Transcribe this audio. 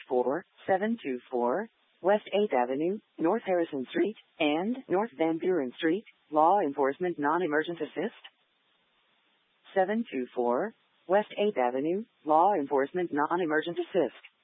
724 West 8th Avenue, North Harrison Street, and North Van Buren Street, Law Enforcement Non-Emergent Assist. 724 West 8th Avenue, Law Enforcement Non-Emergent Assist.